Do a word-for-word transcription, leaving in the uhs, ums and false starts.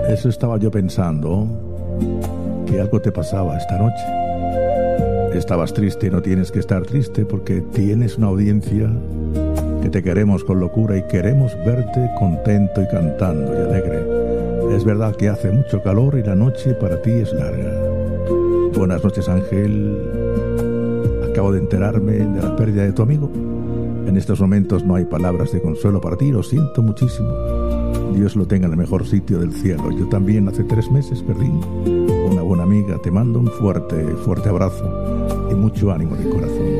Eso estaba yo pensando, que algo te pasaba esta noche. Estabas triste y no tienes que estar triste porque tienes una audiencia que te queremos con locura y queremos verte contento y cantando y alegre. Es verdad que hace mucho calor y la noche para ti es larga. Buenas noches, Ángel. Acabo de enterarme de la pérdida de tu amigo. En estos momentos no hay palabras de consuelo para ti, lo siento muchísimo. Dios lo tenga en el mejor sitio del cielo. Yo también hace tres meses perdí una buena amiga. Te mando un fuerte, fuerte abrazo y mucho ánimo de corazón.